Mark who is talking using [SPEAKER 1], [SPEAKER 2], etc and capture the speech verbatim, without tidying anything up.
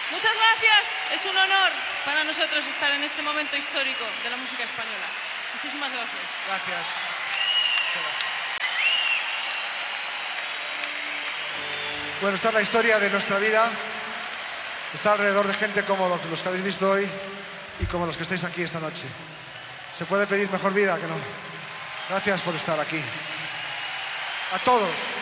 [SPEAKER 1] Muchas gracias. Es un honor para nosotros estar en este momento histórico de la música española. Muchísimas gracias.
[SPEAKER 2] Gracias. Bueno, esta es la historia de nuestra vida. Está alrededor de gente como los que habéis visto hoy y como los que estáis aquí esta noche. ¿Se puede pedir mejor vida que no? Gracias por estar aquí. A todos.